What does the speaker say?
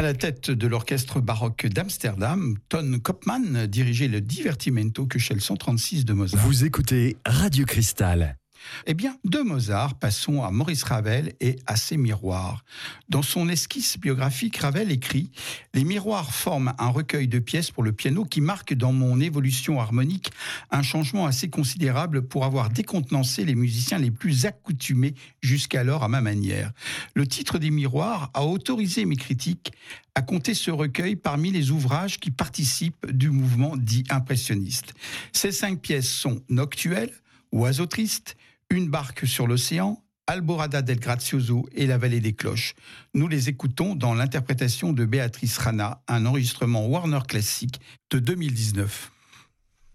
À la tête de l'orchestre baroque d'Amsterdam, Ton Koopman dirigeait le Divertimento Köchel 136 de Mozart. Vous écoutez Radio Cristal. Eh bien, de Mozart, passons à Maurice Ravel et à ses miroirs. Dans son esquisse biographique, Ravel écrit « Les miroirs forment un recueil de pièces pour le piano qui marque dans mon évolution harmonique un changement assez considérable pour avoir décontenancé les musiciens les plus accoutumés jusqu'alors à ma manière. Le titre des miroirs a autorisé mes critiques à compter ce recueil parmi les ouvrages qui participent du mouvement dit impressionniste. Ces 5 pièces sont Noctuel, Oiseau triste, Une barque sur l'océan, Alborada del Grazioso et La vallée des cloches. Nous les écoutons dans l'interprétation de Béatrice Rana, un enregistrement Warner Classic de 2019.